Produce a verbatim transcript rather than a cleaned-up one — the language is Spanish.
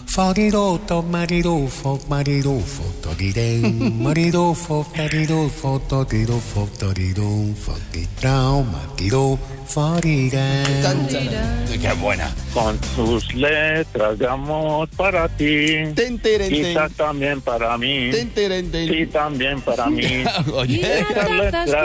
Farirotto, marirufo, marirufo, torirem, marirufo, tarirufo, torirufo, torirufo, titrao, matiró, farirem. Qué buena. Con sus letras de amor para ti. Ten, teren, ten. Quizás también para mí. Ten, teren, ten. Sí, también para mí. Oye. Esas letras